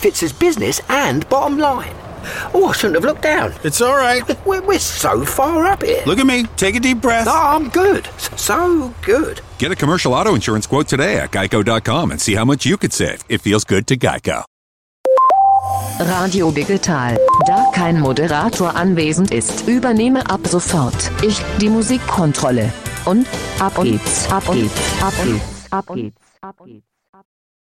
benefits us business and bottom line. Oh, I shouldn't have looked down. It's all right. We're so far up here. Look at me. Take a deep breath. No, I'm good. So good. Get a commercial auto insurance quote today at geico.com and see how much you could save. It feels good to Geico. Radio Digital. Da kein Moderator anwesend ist, übernehme ab sofort ich die Musikkontrolle. Und ab geht's, ab geht's, ab geht's, ab geht's, ab geht's.